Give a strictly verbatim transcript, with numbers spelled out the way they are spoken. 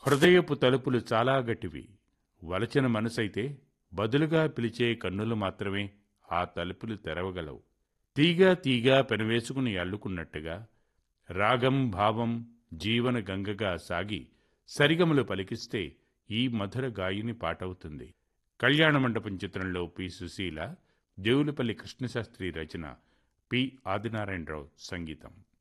హృదయపు తలుపులు చాలా గట్టివి. వలచిన మనసైతే బదులుగా పిలిచే కన్నులు మాత్రమే ఆ తలుపులు తెరవగలవు. తీగ తీగ పెనవేసుకుని అల్లుకున్నట్టుగా రాగం భావం జీవన గంగగా సాగి సరిగమలు పలికిస్తే ఈ మధుర గాయని పాటవుతుంది. కళ్యాణ మండపం చిత్రంలో పి సుశీల, దేవులపల్లి కృష్ణశాస్త్రి రచన, పి ఆదినారాయణరావు సంగీతం.